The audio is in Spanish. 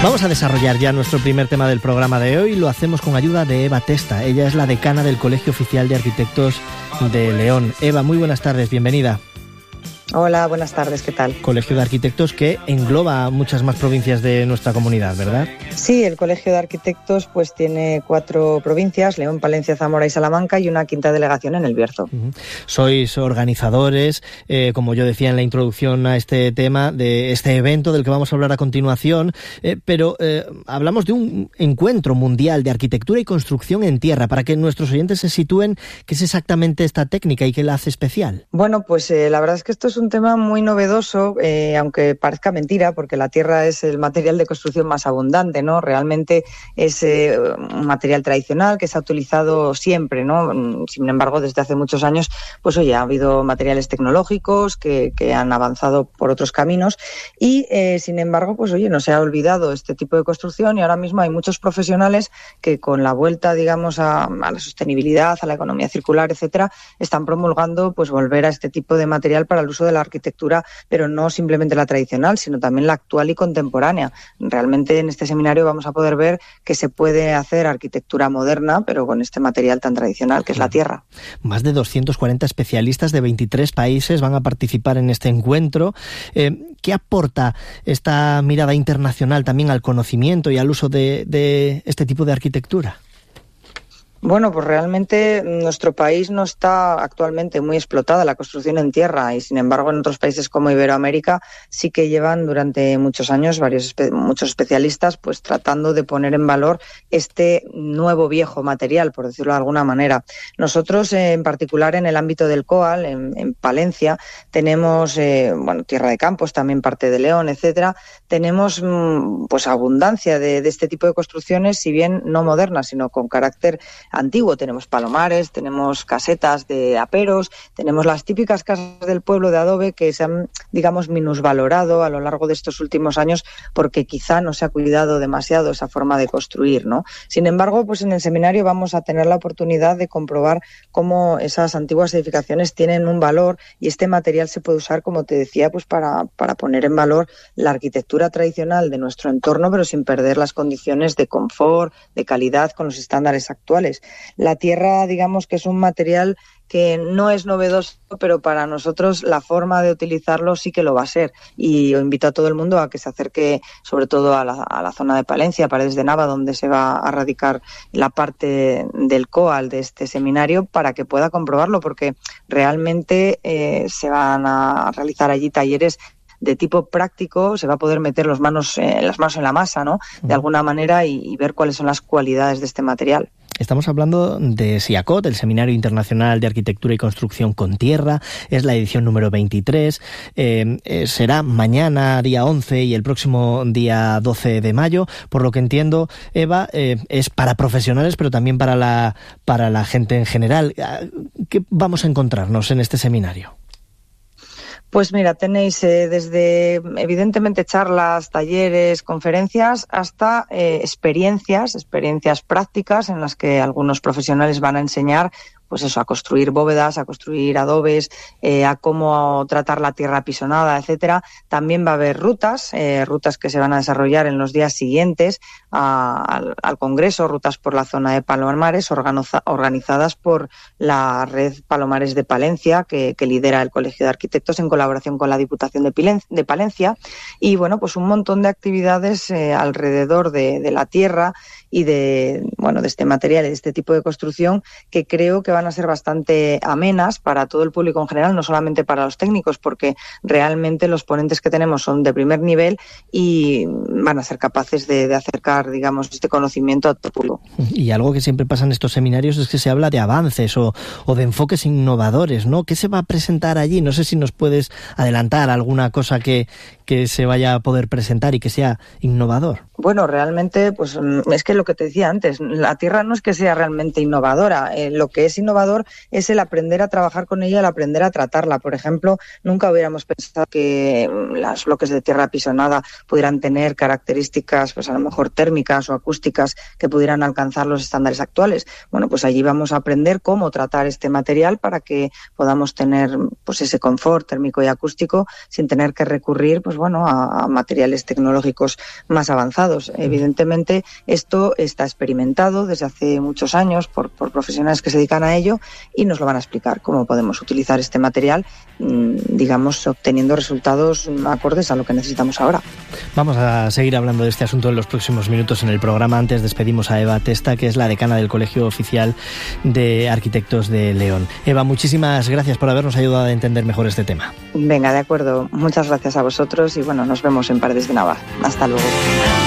Vamos a desarrollar ya nuestro primer tema del programa de hoy. Lo hacemos con ayuda de Eva Testa. Ella es la decana del Colegio Oficial de Arquitectos de León. Eva, muy buenas tardes, bienvenida. Hola, buenas tardes, ¿qué tal? Colegio de Arquitectos que engloba muchas más provincias de nuestra comunidad, ¿verdad? Sí, el Colegio de Arquitectos pues tiene 4 provincias, León, Palencia, Zamora y Salamanca, y una 5ª delegación en El Bierzo. Sois organizadores, como yo decía en la introducción a este tema, de este evento del que vamos a hablar a continuación, pero hablamos de un encuentro mundial de arquitectura y construcción en tierra, para que nuestros oyentes se sitúen qué es exactamente esta técnica y qué la hace especial. Bueno, pues la verdad es que esto es un tema muy novedoso, aunque parezca mentira, porque la tierra es el material de construcción más abundante, ¿no? Realmente es un material tradicional que se ha utilizado siempre, ¿no? Sin embargo, desde hace muchos años, pues oye, ha habido materiales tecnológicos que han avanzado por otros caminos y, sin embargo, pues oye, no se ha olvidado este tipo de construcción y ahora mismo hay muchos profesionales que con la vuelta, digamos, a la sostenibilidad, a la economía circular, etcétera, están promulgando pues volver a este tipo de material para el uso de la arquitectura, pero no simplemente la tradicional, sino también la actual y contemporánea. Realmente en este seminario vamos a poder ver que se puede hacer arquitectura moderna, pero con este material tan tradicional que es la tierra. Más de 240 especialistas de 23 países van a participar en este encuentro. ¿Qué aporta esta mirada internacional también al conocimiento y al uso de este tipo de arquitectura? Bueno, pues realmente nuestro país no está actualmente muy explotada la construcción en tierra y, sin embargo, en otros países como Iberoamérica sí que llevan durante muchos años muchos especialistas pues tratando de poner en valor este nuevo viejo material, por decirlo de alguna manera. Nosotros, en particular en el ámbito del COAL, en Palencia, tenemos Tierra de Campos, también parte de León, etcétera. Tenemos pues abundancia de este tipo de construcciones, si bien no modernas, sino con carácter antiguo. Tenemos palomares, tenemos casetas de aperos, tenemos las típicas casas del pueblo de adobe que se han, digamos, minusvalorado a lo largo de estos últimos años porque quizá no se ha cuidado demasiado esa forma de construir, ¿no? Sin embargo, pues en el seminario vamos a tener la oportunidad de comprobar cómo esas antiguas edificaciones tienen un valor y este material se puede usar, como te decía, pues para poner en valor la arquitectura tradicional de nuestro entorno, pero sin perder las condiciones de confort, de calidad con los estándares actuales. La tierra, digamos que es un material que no es novedoso, pero para nosotros la forma de utilizarlo sí que lo va a ser. Y yo invito a todo el mundo a que se acerque, sobre todo a la zona de Palencia, Paredes de Nava, donde se va a radicar la parte del COAL de este seminario, para que pueda comprobarlo, porque realmente se van a realizar allí talleres de tipo práctico, se va a poder meter las manos en la masa, ¿no? De alguna manera y ver cuáles son las cualidades de este material. Estamos hablando de SIACOT, el Seminario Internacional de Arquitectura y Construcción con Tierra. Es la edición número 23. Será mañana, día 11, y el próximo día 12 de mayo. Por lo que entiendo, Eva, es para profesionales, pero también para la gente en general. ¿Qué vamos a encontrarnos en este seminario? Pues mira, tenéis desde, evidentemente, charlas, talleres, conferencias, hasta experiencias prácticas en las que algunos profesionales van a enseñar pues eso, a construir bóvedas, a construir adobes, a cómo tratar la tierra apisonada, etcétera. También va a haber rutas que se van a desarrollar en los días siguientes al Congreso, rutas por la zona de Palomares, organizadas por la red Palomares de Palencia, que lidera el Colegio de Arquitectos en colaboración con la Diputación de Palencia. Y bueno, pues un montón de actividades alrededor de la tierra y de este material, de este tipo de construcción, que creo que van a ser bastante amenas para todo el público en general, no solamente para los técnicos, porque realmente los ponentes que tenemos son de primer nivel y van a ser capaces de acercar, digamos, este conocimiento a todo el público. Y algo que siempre pasa en estos seminarios es que se habla de avances o de enfoques innovadores, ¿no? ¿Qué se va a presentar allí? No sé si nos puedes adelantar alguna cosa que se vaya a poder presentar y que sea innovador. Bueno, realmente, pues es que lo que te decía antes, la tierra no es que sea realmente innovadora. Lo que es innovador es el aprender a trabajar con ella, el aprender a tratarla. Por ejemplo, nunca hubiéramos pensado que los bloques de tierra apisonada pudieran tener características, pues a lo mejor térmicas o acústicas que pudieran alcanzar los estándares actuales. Bueno, pues allí vamos a aprender cómo tratar este material para que podamos tener pues ese confort térmico y acústico sin tener que recurrir pues bueno a materiales tecnológicos más avanzados. Evidentemente esto está experimentado desde hace muchos años por profesionales que se dedican a ello y nos lo van a explicar cómo podemos utilizar este material, digamos, obteniendo resultados acordes a lo que necesitamos ahora. Vamos a seguir hablando de este asunto en los próximos minutos en el programa. Antes despedimos a Eva Testa, que es la decana del Colegio Oficial de Arquitectos de León. Eva, muchísimas gracias por habernos ayudado a entender mejor este tema. Venga, de acuerdo. Muchas gracias a vosotros y bueno, nos vemos en Paredes de Navarra. Hasta luego.